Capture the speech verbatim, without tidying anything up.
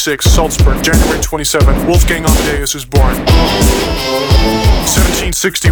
thirty-six, Salzburg, January twenty-seventh, Wolfgang Amadeus is born. seventeen sixty-one,